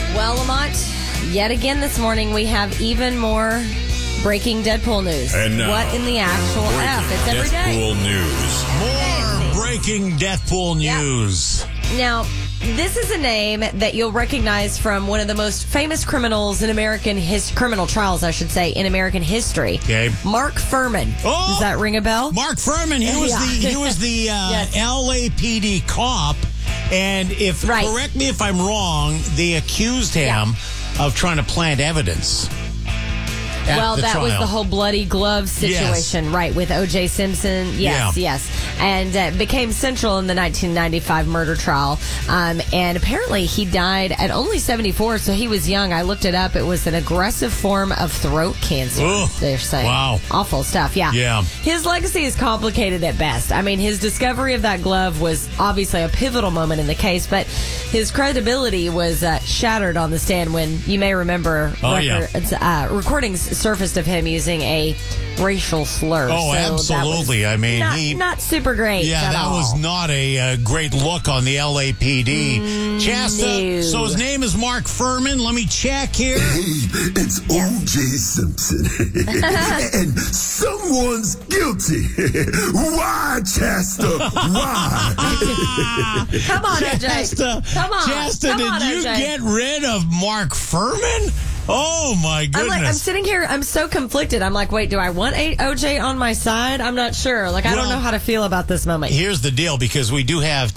Well, Lamont, yet again this morning we have even more breaking Deadpool news. And now, what in the actual F? It's every day. Deadpool news. More breaking Deadpool news. Now, this is a name that you'll recognize from one of the most famous criminals in American criminal trials, I should say, in American history. Okay. Mark Furman. Oh! Does that ring a bell? Mark Furman, he was the Yes. LAPD cop, and correct me if I'm wrong, they accused him of trying to plant evidence. Well, that was the whole bloody glove situation, right, with O.J. Simpson. Yes. And it became central in the 1995 murder trial. And apparently he died at only 74, so he was young. I looked it up. It was an aggressive form of throat cancer, they're saying. Wow. Awful stuff, Yeah. His legacy is complicated at best. I mean, his discovery of that glove was obviously a pivotal moment in the case, but his credibility was shattered on the stand when, you may remember, recordings surfaced of him using a racial slur. Oh, so absolutely. I mean, not super great. Yeah, that was not a great look on the LAPD. Chasta, so his name is Mark Furman. Let me check here. Hey, it's O.J. Simpson. And someone's guilty. Why, Chasta? Why? Come on, O.J. Come on. Chasta, Come did on, you O.J. get rid of Mark Furman? Oh, my goodness. I'm sitting here, I'm so conflicted. I'm like, wait, do I want OJ on my side? I'm not sure. I don't know how to feel about this moment. Here's the deal, because we do have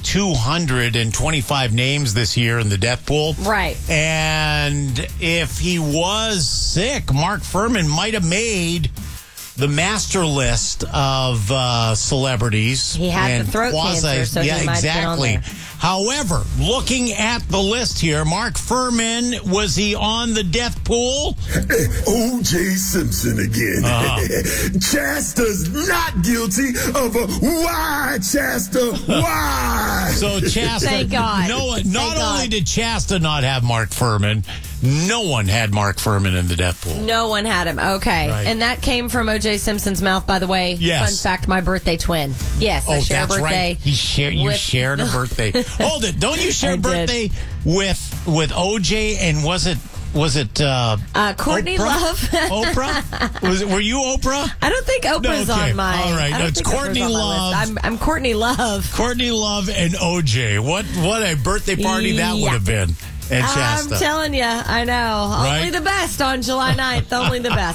225 names this year in the death pool. Right. And if he was sick, Mark Furman might have made the master list of celebrities. He had the throat cancer, so he might have been on there. However, looking at the list here, Mark Furman, was he on the death pool? O.J. Simpson again. Chasta's not guilty of a why, Chasta, why? So Chasta, Thank God. Not only did Chasta not have Mark Furman, no one had Mark Furman in the death pool. No one had him. Okay. Right. And that came from O.J. Simpson's mouth, by the way. Yes. Fun fact, my birthday twin. Yes, I share a that's birthday. right. You shared a birthday. Hold it. Don't you share a birthday with O.J. and was it Courtney Oprah? Love? Oprah? Were you Oprah? I don't think Oprah's on my. All right. No, it's Courtney Love. I'm Courtney Love. Courtney Love and O.J. What a birthday party that would have been. And Shasta. I'm telling you, I know. Right? Only the best on July 9th. Only the best.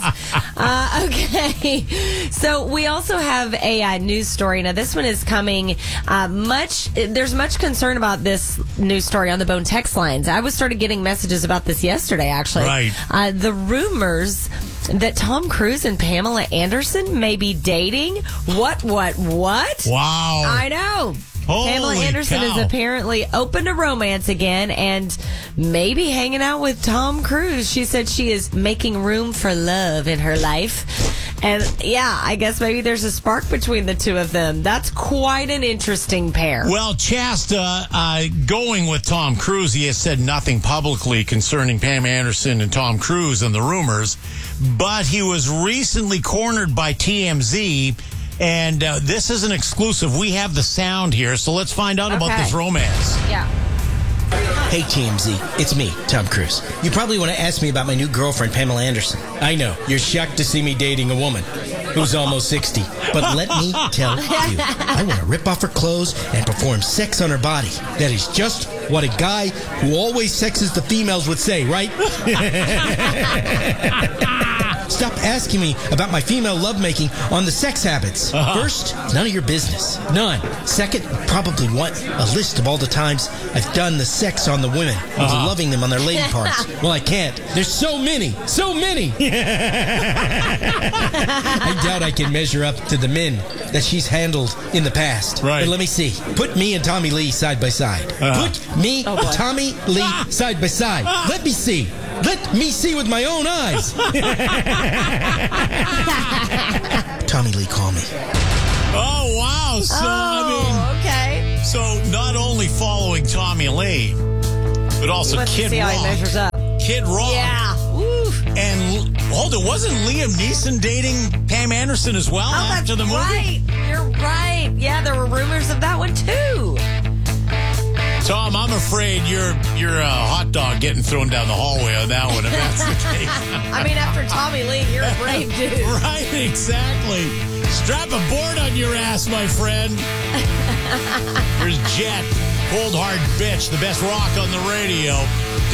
Okay. So we also have a news story. Now, this one is coming there's much concern about this news story on the Bone text lines. I started getting messages about this yesterday, actually. Right. The rumors that Tom Cruise and Pamela Anderson may be dating. What? Wow. I know. Holy Pamela Anderson cow. is apparently open to romance again and maybe hanging out with Tom Cruise. She said she is making room for love in her life. And yeah, I guess maybe there's a spark between the two of them. That's quite an interesting pair. Well, Chasta, going with Tom Cruise, he has said nothing publicly concerning Pam Anderson and Tom Cruise and the rumors, but he was recently cornered by TMZ. And this is an exclusive. We have the sound here, so let's find out about this romance. Yeah. Hey, TMZ, it's me, Tom Cruise. You probably want to ask me about my new girlfriend, Pamela Anderson. I know, you're shocked to see me dating a woman who's almost 60. But let me tell you, I want to rip off her clothes and perform sex on her body. That is just what a guy who always sexes the females would say, right? Stop asking me about my female lovemaking on the sex habits. First, none of your business. None. Second, you probably want a list of all the times I've done the sex on the women, loving them on their lady parts. Well, I can't. There's so many. So many. I doubt I can measure up to the men that she's handled in the past. Right. But let me see. Put me and Tommy Lee side by side. Put me and Tommy Lee side by side. Let me see. Let me see with my own eyes. Tommy Lee, call me. Oh, wow. So, okay. So not only following Tommy Lee, but also Let's Kid see Rock. how he measures up. Kid Rock. Yeah. Oof. And hold it, wasn't Liam Neeson dating Pam Anderson as well after the movie? Right. You're right. Yeah, there were rumors of that one too. Tom, I'm afraid you're a hot dog getting thrown down the hallway on that one, if that's the case. I mean, after Tommy Lee, you're a brave dude. Right, exactly. Strap a board on your ass, my friend. Here's Jet, Cold Hard Bitch, the best rock on the radio.